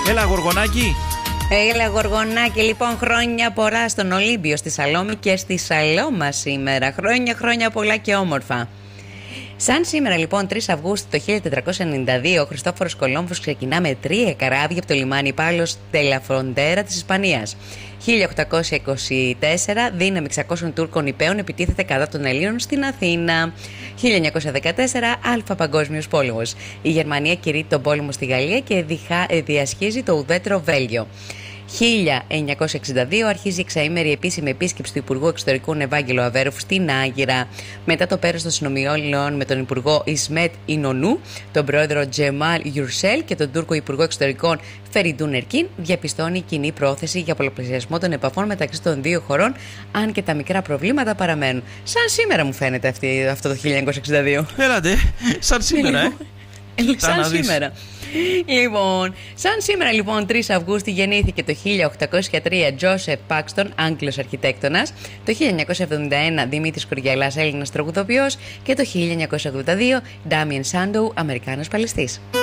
Έλα, Γοργονάκι. Έλα, Γοργονάκι. Λοιπόν, χρόνια πολλά στον Ολύμπιο, στη Σαλόμη και στη Σαλώμα σήμερα. Χρόνια πολλά και όμορφα. Σαν σήμερα λοιπόν 3 Αυγούστου το 1492 ο Χριστόφορος Κολόμβος ξεκινά με 3 καράβια από το λιμάνι Πάλος Τελαφροντέρα της Ισπανίας. 1824 δύναμη 600 Τούρκων υπέων επιτίθεται κατά των Ελλήνων στην Αθήνα. 1914 Αλφα Παγκόσμιος Πόλεμος. Η Γερμανία κηρύττει τον πόλεμο στη Γαλλία και διασχίζει το ουδέτερο Βέλγιο. 1962 αρχίζει η εξαήμερη επίσημη επίσκεψη του Υπουργού Εξωτερικών Ευάγγελο Αβέροφου στην Άγκυρα. Μετά το πέρας των συνομιλιών με τον Υπουργό Ισμέτ Ινονού, τον πρόεδρο Τζεμάλ Γιουρσέλ και τον Τούρκο Υπουργό Εξωτερικών Φεριντούν Ερκίν, διαπιστώνει κοινή πρόθεση για πολλαπλασιασμό των επαφών μεταξύ των δύο χωρών, αν και τα μικρά προβλήματα παραμένουν. Σαν σήμερα μου φαίνεται αυτό το 1962. Έλατε, σαν σήμερα, Σαν σήμερα. Λοιπόν, σαν σήμερα λοιπόν 3 Αυγούστου γεννήθηκε το 1803 Τζόσεφ Πάξτον, Άγγλος αρχιτέκτονας, το 1971 Δημήτρης Κοριαλάς, Έλληνας τραγουδοποιός και το 1982 Ντάμιεν Σάντοου, Αμερικάνος παλαιστής.